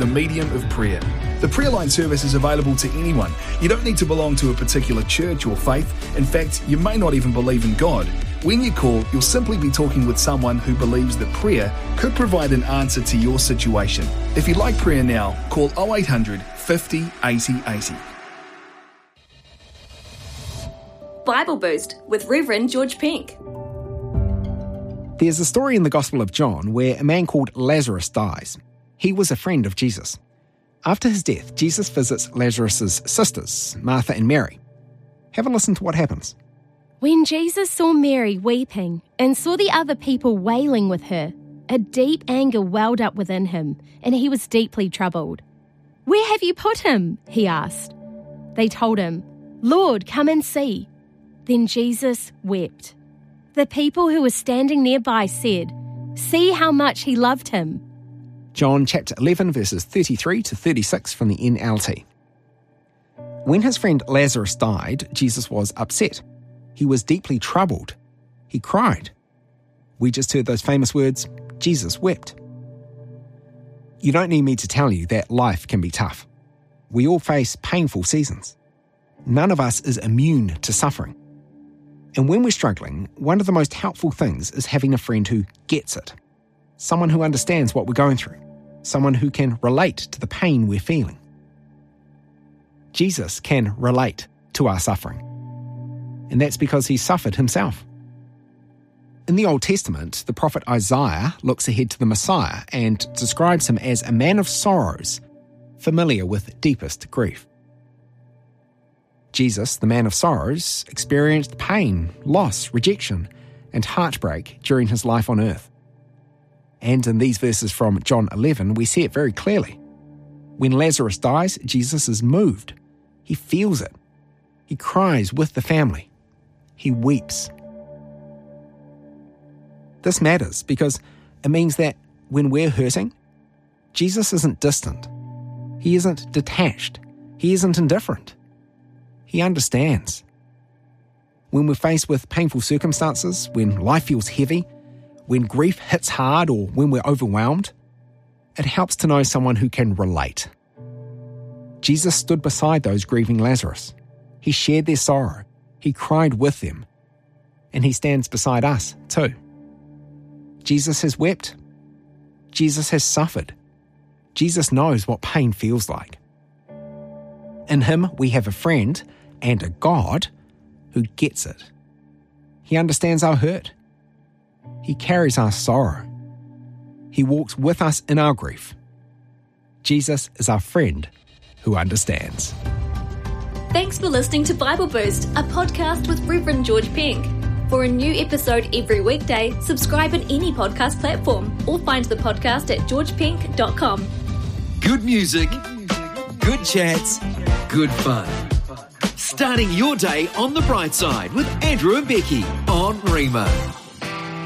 the medium of prayer. The prayer line service is available to anyone. You don't need to belong to a particular church or faith. In fact, you may not even believe in God. When you call, you'll simply be talking with someone who believes that prayer could provide an answer to your situation. If you'd like prayer now, call 0800 50 80 80. Bible Boost with Reverend George Pink. There's a story in the Gospel of John where a man called Lazarus dies. He was a friend of Jesus. After his death, Jesus visits Lazarus' sisters, Martha and Mary. Have a listen to what happens. When Jesus saw Mary weeping and saw the other people wailing with her, a deep anger welled up within him, and he was deeply troubled. "Where have you put him?" he asked. They told him, "Lord, come and see." Then Jesus wept. The people who were standing nearby said, "See how much he loved him." John chapter 11, verses 33 to 36 from the NLT. When his friend Lazarus died, Jesus was upset. He was deeply troubled. He cried. We just heard those famous words, Jesus wept. You don't need me to tell you that life can be tough. We all face painful seasons. None of us is immune to suffering. And when we're struggling, one of the most helpful things is having a friend who gets it. Someone who understands what we're going through. Someone who can relate to the pain we're feeling. Jesus can relate to our suffering. And that's because he suffered himself. In the Old Testament, the prophet Isaiah looks ahead to the Messiah and describes him as a man of sorrows, familiar with deepest grief. Jesus, the man of sorrows, experienced pain, loss, rejection, and heartbreak during his life on earth. And in these verses from John 11, we see it very clearly. When Lazarus dies, Jesus is moved. He feels it. He cries with the family. He weeps. This matters because it means that when we're hurting, Jesus isn't distant. He isn't detached. He isn't indifferent. He understands. When we're faced with painful circumstances, when life feels heavy, when grief hits hard or when we're overwhelmed, it helps to know someone who can relate. Jesus stood beside those grieving Lazarus. He shared their sorrow. He cried with them. And he stands beside us too. Jesus has wept. Jesus has suffered. Jesus knows what pain feels like. In him, we have a friend and a God who gets it. He understands our hurt. He carries our sorrow. He walks with us in our grief. Jesus is our friend who understands. Thanks for listening to Bible Boost, a podcast with Reverend George Pink. For a new episode every weekday, subscribe on any podcast platform or find the podcast at georgepink.com. Good music, good chats, good fun. Starting your day on the bright side with Andrew and Becky on Rima.